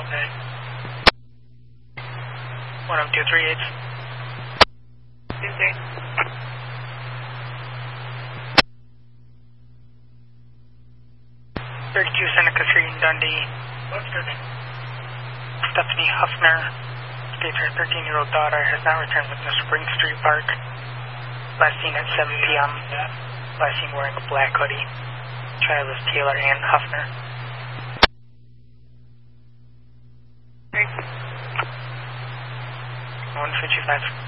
Okay. 10238. Tuesday. 32 Seneca Street in Dundee. What's her name? Stephanie Huffner states her 13-year-old daughter has not returned from the Spring Street Park. Last seen at 7 p.m. Last seen wearing a black hoodie. Child is Taylor Ann Huffner. 155.